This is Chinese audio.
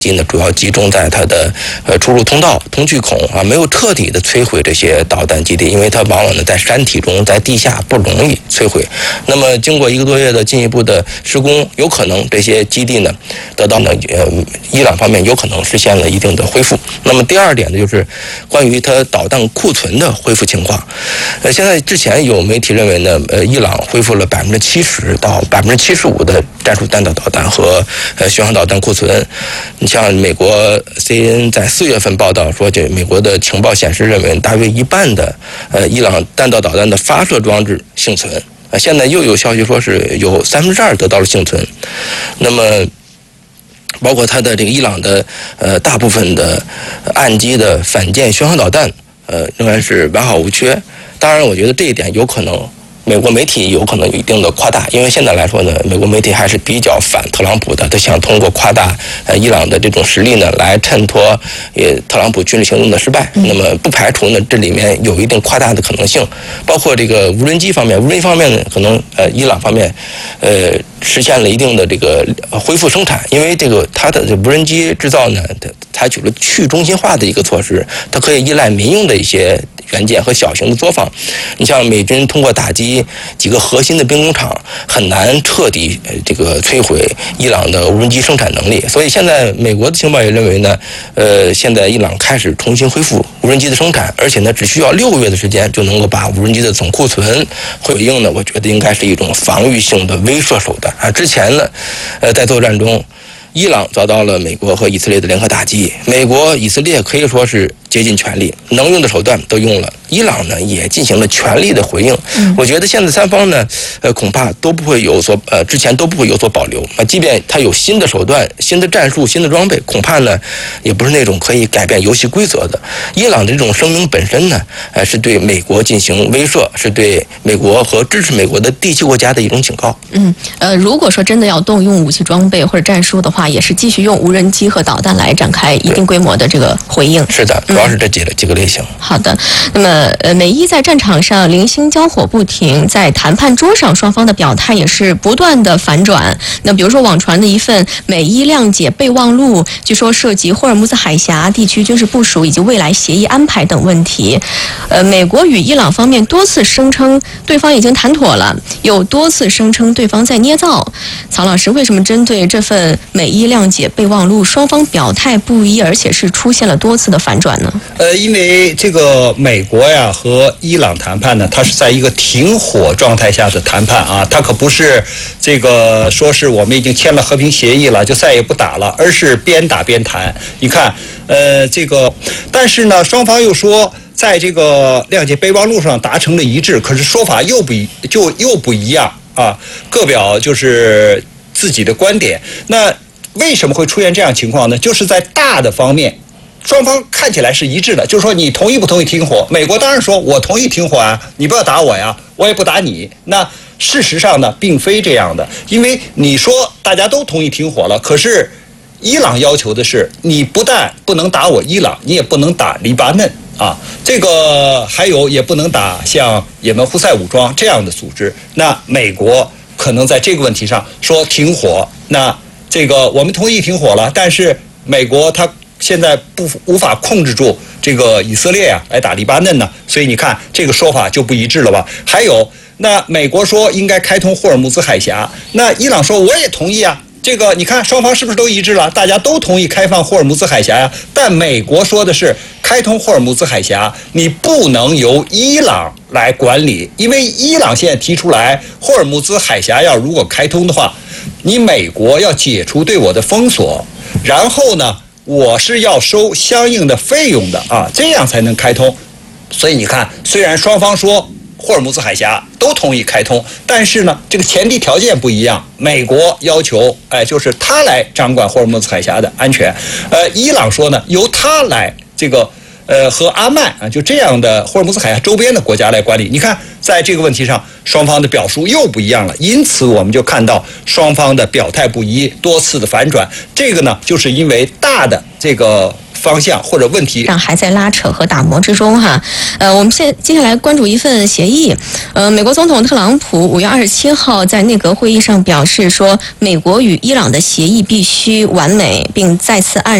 呢，主要集中在它的出入通道、通气孔啊，没有彻底的摧毁这些导弹基地，因为它往往呢在山体中、在地下不容易摧毁。那么经过1个多月的进一步的施工，有可能这些基地呢得到呢伊朗方面有可能实现了一定的恢复。那么第二点呢，就是关于它导弹库存的恢复情况。现在之前有媒体认为呢，伊朗恢复了70%到75%的战术弹道导弹和巡航导弹库存。你像美国 CNN 在4月份报道说，这美国的情报显示认为，大约一半的伊朗弹道导弹的发射装置幸存。现在又有消息说是有2%得到了幸存。那么包括它的这个伊朗的大部分的岸基的反舰巡航导弹仍然是完好无缺。当然我觉得这一点有可能美国媒体有可能有一定的夸大，因为现在来说呢，美国媒体还是比较反特朗普的，他想通过夸大伊朗的这种实力呢，来衬托特朗普军事行动的失败。那么不排除呢，这里面有一定夸大的可能性，包括这个无人机方面，无人机方面呢，可能伊朗方面实现了一定的这个恢复生产，因为这个它的无人机制造呢，采取了去中心化的一个措施，它可以依赖民用的一些元件和小型的作坊。你像美军通过打击几个核心的兵工厂，很难彻底这个摧毁伊朗的无人机生产能力。所以现在美国的情报也认为呢，现在伊朗开始重新恢复无人机的生产，而且呢，只需要6个月的时间就能够把无人机的总库存回应呢。我觉得应该是一种防御性的威慑手段啊。之前呢，在作战中，伊朗遭到了美国和以色列的联合打击，美国、以色列可以说是竭尽全力，能用的手段都用了。伊朗呢也进行了全力的回应。我觉得现在三方呢，恐怕都不会有所之前都不会有所保留。即便他有新的手段、新的战术、新的装备，恐怕呢也不是那种可以改变游戏规则的。伊朗的这种声明本身呢，是对美国进行威慑，是对美国和支持美国的地区国家的一种警告。 如果说真的要动用武器装备或者战术的话，也是继续用无人机和导弹来展开一定规模的这个回应。 是的，主要是这几个类型。 好的，那么美伊在战场上零星交火不停，在谈判桌上双方的表态也是不断的反转。那比如说网传的一份美伊谅解备忘录，据说涉及霍尔木兹海峡地区军事部署以及未来协议安排等问题。美国与伊朗方面多次声称对方已经谈妥了，又多次声称对方在捏造。曹老师，为什么针对这份美伊谅解备忘录，双方表态不一，而且是出现了多次的反转呢？ 因为这个美国呀和伊朗谈判呢，它是在一个停火状态下的谈判啊，它可不是这个说是我们已经签了和平协议了就再也不打了，而是边打边谈。你看，但是呢，双方又说在这个谅解备忘录上达成了一致，可是说法又不一样啊，各表就是自己的观点。那为什么会出现这样情况呢？就是在大的方面，双方看起来是一致的，就是说你同意不同意停火？美国当然说我同意停火啊，你不要打我呀，我也不打你。那事实上呢，并非这样的，因为你说大家都同意停火了，可是伊朗要求的是，你不但不能打我伊朗，你也不能打黎巴嫩啊，这个还有也不能打像也门胡塞武装这样的组织。那美国可能在这个问题上说停火，那这个我们同意停火了，但是美国它现在无法控制住这个以色列啊来打黎巴嫩呢，所以你看这个说法就不一致了吧？还有，那美国说应该开通霍尔木兹海峡，那伊朗说我也同意啊。这个你看双方是不是都一致了？大家都同意开放霍尔木兹海峡呀。但美国说的是开通霍尔木兹海峡，你不能由伊朗来管理，因为伊朗现在提出来，霍尔木兹海峡要如果开通的话，你美国要解除对我的封锁，然后呢，我是要收相应的费用的啊，这样才能开通。所以你看，虽然双方说霍尔木兹海峡都同意开通，但是呢，这个前提条件不一样。美国要求，就是他来掌管霍尔木兹海峡的安全，伊朗说呢，由他来这个和阿曼啊，就这样的霍尔木兹海峡周边的国家来管理。你看，在这个问题上，双方的表述又不一样了，因此我们就看到双方的表态不一，多次的反转。这个呢，就是因为大的这个方向或者问题上还在拉扯和打磨之中哈。我们接下来关注一份协议。美国总统特朗普5月27号在内阁会议上表示说，美国与伊朗的协议必须完美，并再次暗